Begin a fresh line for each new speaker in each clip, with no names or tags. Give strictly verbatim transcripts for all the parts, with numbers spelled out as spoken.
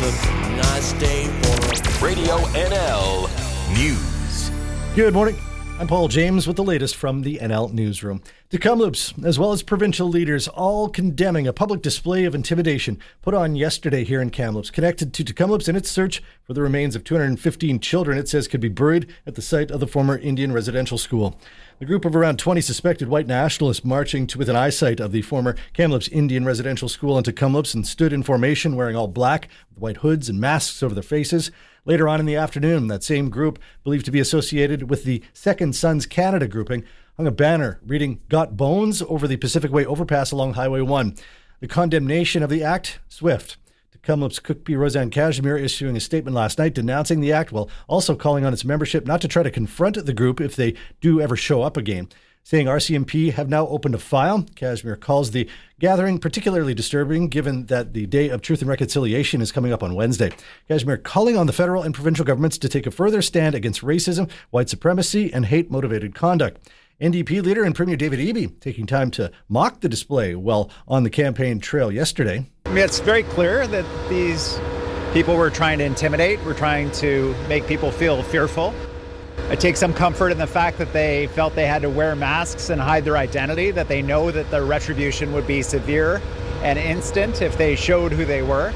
a nice day for
Radio N L News.
Good morning. I'm Paul James with the latest from the N L Newsroom. Tk'emlúps, as well as provincial leaders, all condemning a public display of intimidation put on yesterday here in Kamloops, connected to Tk'emlúps in its search for the remains of two hundred fifteen children it says could be buried at the site of the former Indian residential school. The group of around twenty suspected white nationalists marching to within eyesight of the former Kamloops Indian residential school in Tk'emlúps and stood in formation wearing all black with white hoods and masks over their faces. Later on in the afternoon, that same group, believed to be associated with the Second Sons Canada grouping, hung a banner reading "Got Bones" over the Pacific Way overpass along Highway one. The condemnation of the act, swift. Tk'emlúps Cookpee Roseanne Cashmere issuing a statement last night denouncing the act while also calling on its membership not to try to confront the group if they do ever show up again. Saying R C M P have now opened a file. Cashmere calls the gathering particularly disturbing given that the Day of Truth and Reconciliation is coming up on Wednesday. Cashmere calling on the federal and provincial governments to take a further stand against racism, white supremacy, and hate-motivated conduct. N D P leader and Premier David Eby taking time to mock the display while on the campaign trail yesterday.
I mean, it's very clear that these people were trying to intimidate, were trying to make people feel fearful. I take some comfort in the fact that they felt they had to wear masks and hide their identity, that they know that the retribution would be severe and instant if they showed who they were.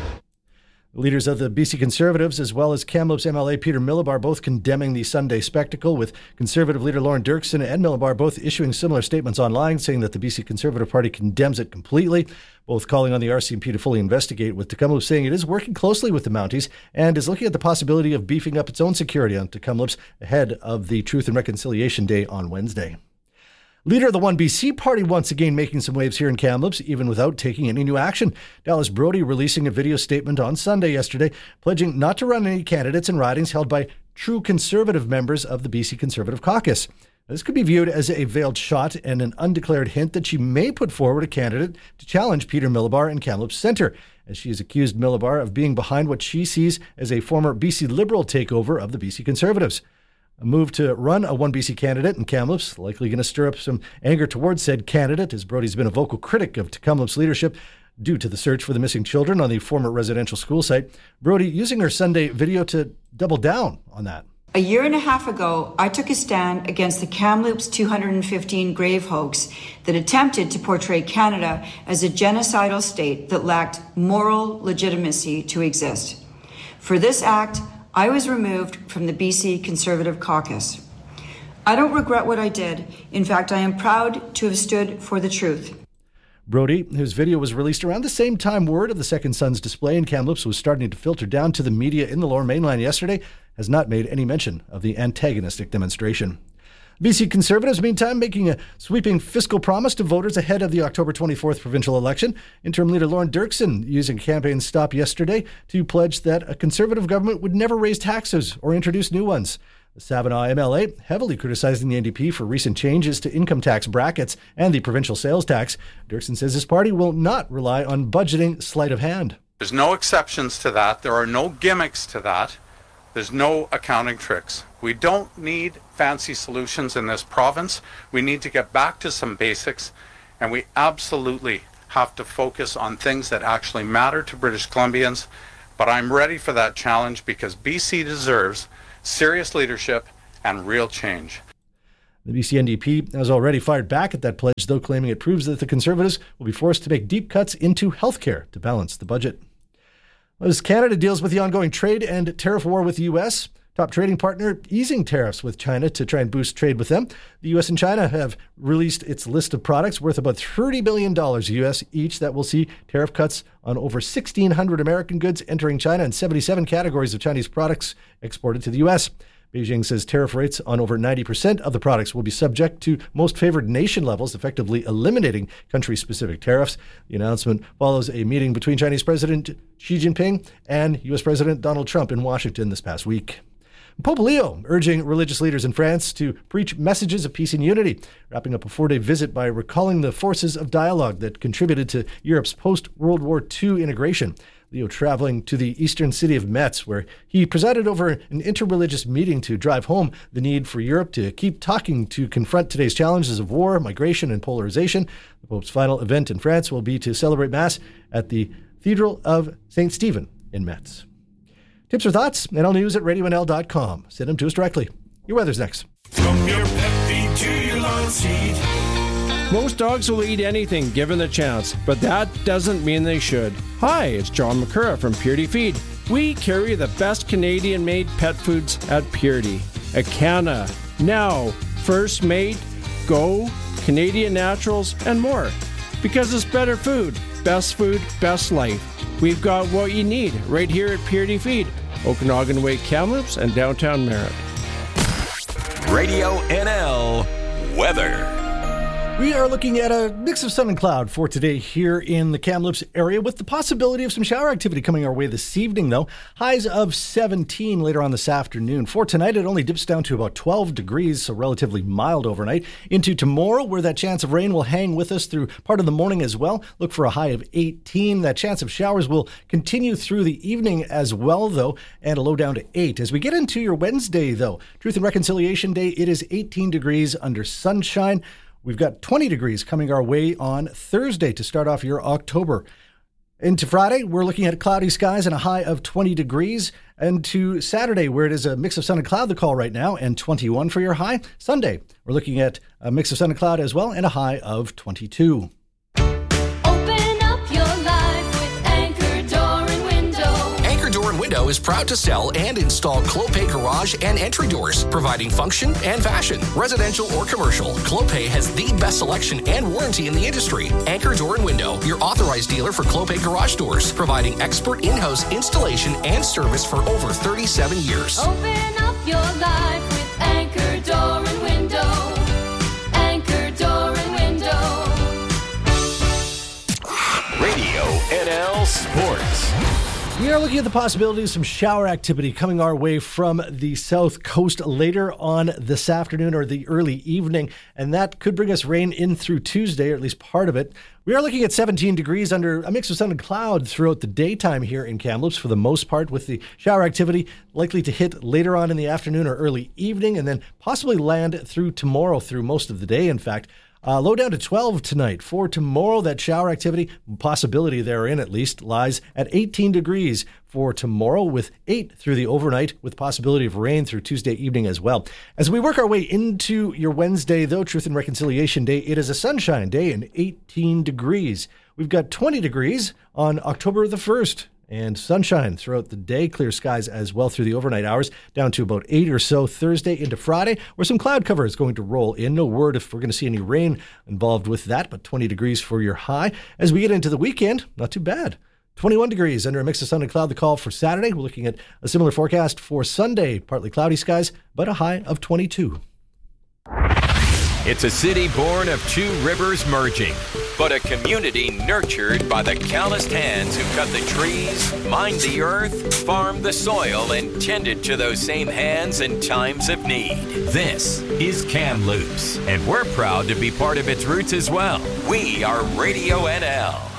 Leaders of the B C Conservatives, as well as Kamloops M L A Peter Millibar, both condemning the Sunday spectacle, with Conservative leader Lauren Dirksen and Millibar both issuing similar statements online, saying that the B C Conservative Party condemns it completely, both calling on the R C M P to fully investigate, with Tk'emlúps saying it is working closely with the Mounties and is looking at the possibility of beefing up its own security on Tk'emlúps ahead of the Truth and Reconciliation Day on Wednesday. Leader of the One B C Party once again making some waves here in Kamloops, even without taking any new action. Dallas Brody releasing a video statement on Sunday yesterday, pledging not to run any candidates in ridings held by true Conservative members of the B C Conservative Caucus. This could be viewed as a veiled shot and an undeclared hint that she may put forward a candidate to challenge Peter Millibar in Kamloops Centre, as she has accused Millibar of being behind what she sees as a former B C Liberal takeover of the B C Conservatives. A move to run a One B C candidate in Kamloops, likely going to stir up some anger towards said candidate, as Brody's been a vocal critic of Tk'emlúps leadership due to the search for the missing children on the former residential school site. Brody using her Sunday video to double down on that.
A year and a half ago, I took a stand against the Kamloops two hundred fifteen grave hoax that attempted to portray Canada as a genocidal state that lacked moral legitimacy to exist. For this act, I was removed from the B C Conservative Caucus. I don't regret what I did. In fact, I am proud to have stood for the truth.
Brody, whose video was released around the same time word of the Second Sons display in Kamloops was starting to filter down to the media in the Lower Mainland yesterday, has not made any mention of the antagonistic demonstration. B C Conservatives, meantime, making a sweeping fiscal promise to voters ahead of the October twenty-fourth provincial election. Interim leader Lauren Dirksen using a campaign stop yesterday to pledge that a Conservative government would never raise taxes or introduce new ones. The Savanaugh M L A heavily criticizing the N D P for recent changes to income tax brackets and the provincial sales tax. Dirksen says his party will not rely on budgeting sleight of hand.
There's no exceptions to that. There are no gimmicks to that. There's no accounting tricks. We don't need fancy solutions in this province. We need to get back to some basics, and we absolutely have to focus on things that actually matter to British Columbians. But I'm ready for that challenge because B C deserves serious leadership and real change.
The B C N D P has already fired back at that pledge, though claiming it proves that the Conservatives will be forced to make deep cuts into healthcare to balance the budget. As Canada deals with the ongoing trade and tariff war with the U S, top trading partner easing tariffs with China to try and boost trade with them. The U S and China have released its list of products worth about thirty billion dollars U S each that will see tariff cuts on over sixteen hundred American goods entering China and seventy-seven categories of Chinese products exported to the U S. Beijing says tariff rates on over ninety percent of the products will be subject to most favored nation levels, effectively eliminating country-specific tariffs. The announcement follows a meeting between Chinese President Xi Jinping and U S President Donald Trump in Washington this past week. Pope Leo urging religious leaders in France to preach messages of peace and unity, wrapping up a four-day visit by recalling the forces of dialogue that contributed to Europe's post-World War Two integration. Leo traveling to the eastern city of Metz, where he presided over an interreligious meeting to drive home the need for Europe to keep talking to confront today's challenges of war, migration, and polarization. The Pope's final event in France will be to celebrate Mass at the Cathedral of Saint Stephen in Metz. Tips or thoughts? N L News at radio n l dot com. Send them to us directly. Your weather's next.
From your pet feed to your lawn seat.
Most dogs will eat anything given the chance, but that doesn't mean they should. Hi, it's John McCurra from Purity Feed. We carry the best Canadian-made pet foods at Purity. Acana, Now, First Mate, Go, Canadian Naturals, and more. Because it's better food, best food, best life. We've got what you need right here at Purity Feed, Okanagan Way, Kamloops, and downtown Merritt.
Radio N L weather.
We are looking at a mix of sun and cloud for today here in the Kamloops area, with the possibility of some shower activity coming our way this evening, though. Highs of seventeen later on this afternoon. For tonight, it only dips down to about twelve degrees, so relatively mild overnight. Into tomorrow, where that chance of rain will hang with us through part of the morning as well. Look for a high of eighteen. That chance of showers will continue through the evening as well, though, and a low down to eight. As we get into your Wednesday, though, Truth and Reconciliation Day, it is eighteen degrees under sunshine. We've got twenty degrees coming our way on Thursday to start off your October. Into Friday, we're looking at cloudy skies and a high of twenty degrees. And to Saturday, where it is a mix of sun and cloud, the call right now, and twenty-one for your high. Sunday, we're looking at a mix of sun and cloud as well, and a high of twenty-two.
Open up your life with Anchor Door and Window.
Anchor Door and Window is proud to sell and install Clopay garage and entry doors, providing function and fashion, residential or commercial. Clopay has the best selection and warranty in the industry. Anchor Door and Window, your authorized dealer for Clopay garage doors, providing expert in-house installation and service for over thirty-seven years.
Open up your life with Anchor Door and Window. Anchor Door and Window.
Radio N L Sports.
We are looking at the possibility of some shower activity coming our way from the south coast later on this afternoon or the early evening, and that could bring us rain in through Tuesday, or at least part of it. We are looking at seventeen degrees under a mix of sun and cloud throughout the daytime here in Kamloops for the most part, with the shower activity likely to hit later on in the afternoon or early evening, and then possibly land through tomorrow through most of the day, in fact. Uh, low down to twelve tonight. For tomorrow, that shower activity, possibility therein at least, lies at eighteen degrees for tomorrow, with eight through the overnight, with possibility of rain through Tuesday evening as well. As we work our way into your Wednesday, though, Truth and Reconciliation Day, it is a sunshine day and eighteen degrees. We've got twenty degrees on October the first. And sunshine throughout the day, clear skies as well through the overnight hours, down to about eight or so Thursday into Friday, where some cloud cover is going to roll in. No word if we're going to see any rain involved with that, but twenty degrees for your high. As we get into the weekend, not too bad. twenty-one degrees under a mix of sun and cloud, the call for Saturday. We're looking at a similar forecast for Sunday, partly cloudy skies, but a high of twenty-two.
It's a city born of two rivers merging, but a community nurtured by the calloused hands who cut the trees, mined the earth, farmed the soil, and tended to those same hands in times of need. This is Kamloops, and we're proud to be part of its roots as well. We are Radio N L.